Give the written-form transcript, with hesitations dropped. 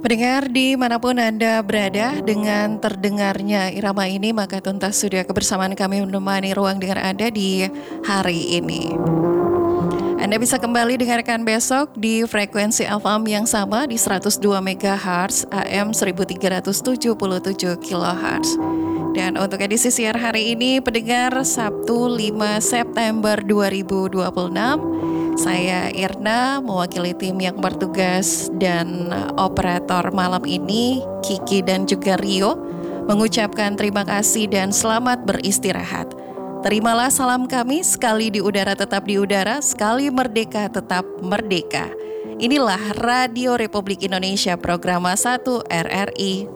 Pendengar dimanapun Anda berada, dengan terdengarnya irama ini maka tuntas sudah kebersamaan kami menemani ruang dengar Anda di hari ini. Anda bisa kembali dengarkan besok di frekuensi FM yang sama di 102 MHz AM 1377 kHz. Dan untuk edisi siar hari ini, pendengar Sabtu 5 September 2026, saya Irna mewakili tim yang bertugas dan operator malam ini, Kiki dan juga Rio, mengucapkan terima kasih dan selamat beristirahat. Terimalah salam kami, sekali di udara tetap di udara, sekali merdeka tetap merdeka. Inilah Radio Republik Indonesia Programa 1 RRI